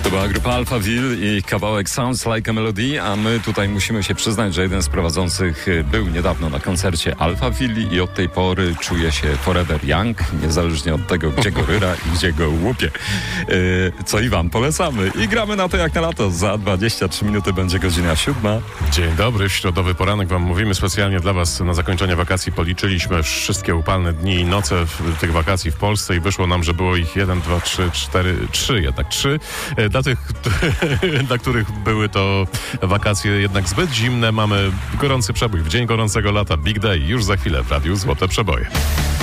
To była grupa Alphaville i kawałek Sounds Like a Melody, a my tutaj musimy się przyznać, że jeden z prowadzących był niedawno na koncercie Alphaville i od tej pory czuje się forever young, niezależnie od tego, gdzie go ryra i gdzie go łupie. Co i wam polecamy. I gramy na to jak na lato. Za 23 minuty będzie godzina 7. Dzień dobry, w środowy poranek wam mówimy specjalnie dla was na zakończenie wakacji. Policzyliśmy wszystkie upalne dni i noce tych wakacji w Polsce i wyszło nam, że było ich 1, 2, 3, 4, 3 jednak 3. Dla tych, dla których były to wakacje jednak zbyt zimne, mamy gorący przebój w dzień gorącego lata. Big Day już za chwilę w Radiu Złote Przeboje.